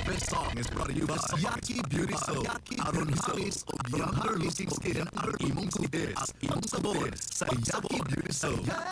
This song is brought to you by Yaki Beauty Soap. Aron hapis o younger looking skin ang imong kubis. Ang sabon sa Yaki Beauty Soap.